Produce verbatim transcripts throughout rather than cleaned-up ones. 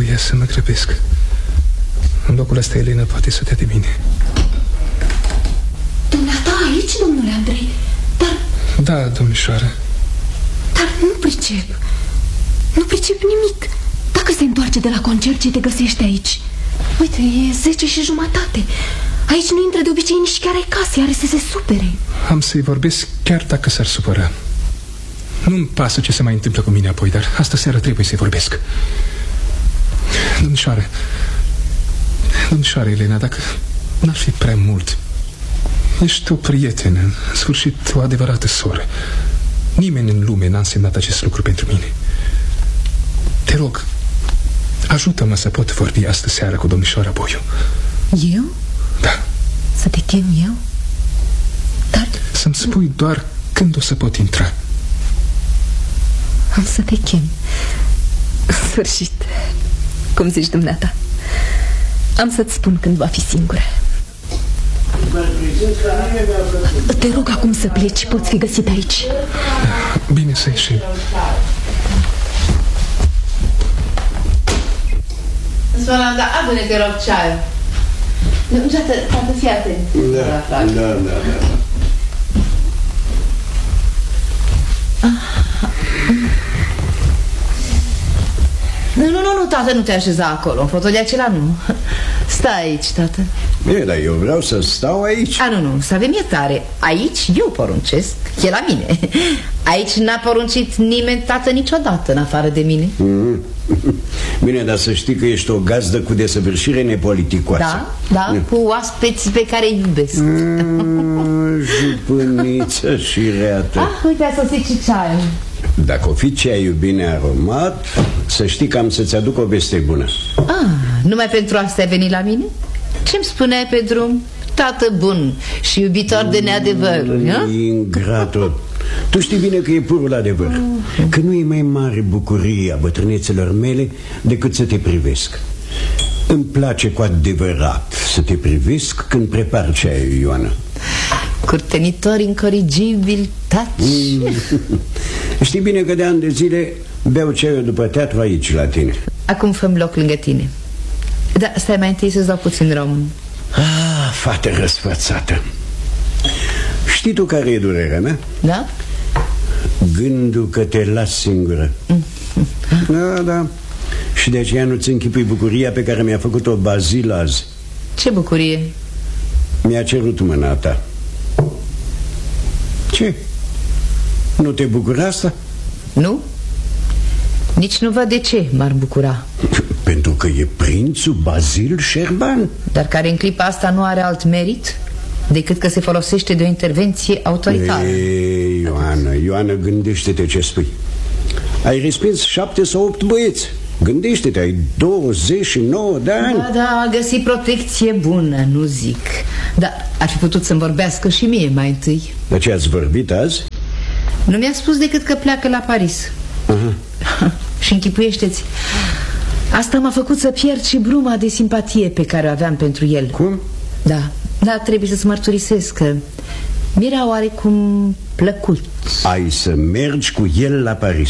Trebuia să mă grăbesc. În locul ăsta Elena poate să dea de mine. Dumneata aici, domnule Andrei? Dar... Da, domnișoară. Dar nu pricep. Nu pricep nimic. Dacă se întoarce de la concert, ce te găsește aici? Uite, e zece și jumătate. Aici nu intră de obicei nici chiar ai casă, are să se supere. Am să-i vorbesc chiar dacă s-ar supăra. Nu-mi pasă ce se mai întâmplă cu mine apoi, dar astă seară trebuie să-i vorbesc. Domnișoare, domnișoare Elena, dacă n-ar fi prea mult, ești o prietenă, în sfârșit o adevărată soră. Nimeni în lume n-a însemnat acest lucru pentru mine. Te rog, ajută-mă să pot vorbi astă seară cu domnișoara Boiu. Eu? Da. Să te chem eu? Dar... Să-mi spui doar când o să pot intra. Am să te chem. În sfârșit, cum zici dumneata. Am să-ți spun când va fi singură. Te rog acum să pleci, poți fi găsit aici. Bine, să ieșim. Sfănanda, adune, te rog, ceaiul. Tată, tată, fii atent. Da, da, da, da. Nu, nu, nu, nu, tată, nu te așeza acolo. În fotoliul acela nu. Stai aici, tată. Bine, dar eu vreau să stau aici. A, nu, nu, să avem iertare. Aici eu poruncesc, e la mine. Aici n-a poruncit nimeni, tată, niciodată, în afară de mine. Mm-hmm. Bine, dar să știi că ești o gazdă cu desăvârșire nepoliticoasă. Da, da, mm. cu oaspeți pe care îi iubesc. mm, Jupâniță și reată. Ah, uite, a sosit și ceaiul. Dacă o fi ceaiul bine aromat, să știi că am să-ți aduc o veste bună. Ah, numai pentru asta ai venit la mine? Ce-mi spuneai pe drum? Tată bun și iubitor de neadevăruri, mm, ingratul. Tu știi bine că e purul adevăr. Că nu e mai mare bucurie a bătrânețelor mele decât să te privesc. Îmi place cu adevărat să te privesc când prepar ceaiul, Ioana. Curtenitor incorrigibil, taci. mm. Știi bine că de ani de zile beau ceaiul după teatru aici la tine. Acum fă-mi loc lângă tine. Da, stai mai întâi să-ți dau puțin român. Ah, fată răsfățată. Știi tu care e durerea mea? Da? Gândul că te las singură. mm. Da, da. Și de aceea nu-ți închipui bucuria pe care mi-a făcut-o Bazil azi. Ce bucurie? Mi-a cerut mâna ta. Ce? Nu te bucura asta? Nu? Nici nu văd de ce m-ar bucura. Pentru că e prințul Bazil Șerban. Dar care în clipa asta nu are alt merit decât că se folosește de o intervenție autoritară. Ei, Ioana, Ioana, gândește-te ce spui. Ai respins șapte sau opt băieți. Gândește-te, ai douăzeci și nouă de ani. Da, da, a găsit protecție bună, nu zic. Dar ar fi putut să-mi vorbească și mie mai întâi. De ce ați vorbit azi? Nu mi-a spus decât că pleacă la Paris. uh-huh. Și închipuiește-ți, asta m-a făcut să pierd și bruma de simpatie pe care o aveam pentru el. Cum? Da, da, trebuie să-ți mărturisesc că mi-era oarecum plăcut. Ai să mergi cu el la Paris?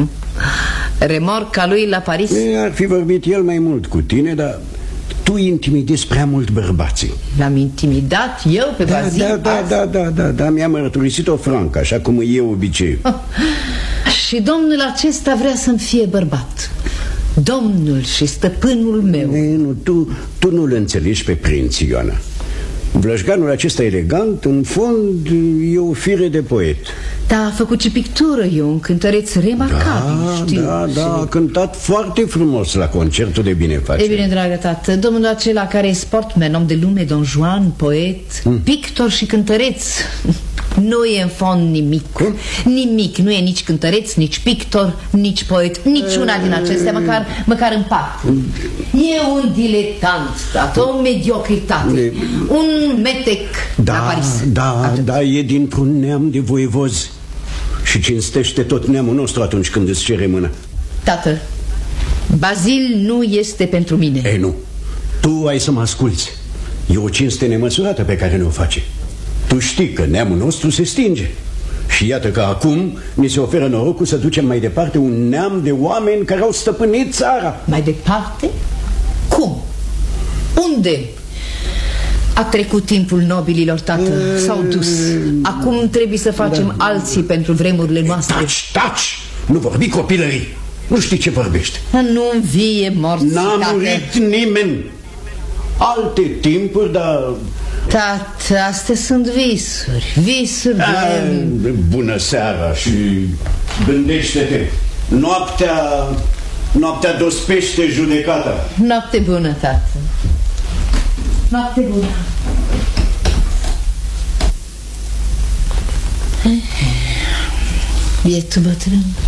Remorca lui la Paris? E, ar fi vorbit el mai mult cu tine, dar tu intimidezi prea mult bărbații. L-am intimidat eu pe da, Bazil? Da, da, da, da, da, da, mi-a mărturisit-o franc, așa cum e obiceiul. oh. Și domnul acesta vrea să-mi fie bărbat. Domnul și stăpânul meu. e, nu, tu, tu nu-l înțelegi pe prinț, Ioana. Vlășganul acesta elegant, în fond, e o fire de poet. Da, a făcut și pictură, e un cântăreț remarcabil, da, știu. Da, da, a cântat foarte frumos la concertul de binefacere. E bine, dragă tată, domnul acela care e sportman, om de lume, Don Juan, poet, mm. pictor și cântăreț, nu e în fond nimic. Cum? Nimic, nu e nici cântăreț, nici pictor, nici poet, niciuna din acestea, măcar, măcar în part. E un diletant, tată, o mediocritate, e... un metec da, la Paris. Da, Atât. Da, e dintr-un neam de voievozi și cinstește tot neamul nostru atunci când îți cere mână. Tată, Bazil nu este pentru mine. Ei, nu, tu ai să mă asculți. E o cinste nemăsurată pe care ne-o face. Tu știi că neamul nostru se stinge Și iată că acum ni se oferă norocul să ducem mai departe un neam de oameni care au stăpânit țara. Mai departe? Cum? Unde? A trecut timpul nobililor, tată. S-au dus. Acum trebuie să facem da. alții pentru vremurile noastre. Taci, taci! Nu vorbi copilării. Nu știi ce vorbești. Nu învie morți, N-a murit nimeni. Alte timpuri, dar... Tată, astea sunt visuri. Visuri A, de... Bună seara și gândește-te. Noaptea... Noaptea dospește judecata. Noapte bună, tată. Noapte bună. Bietul bătrân.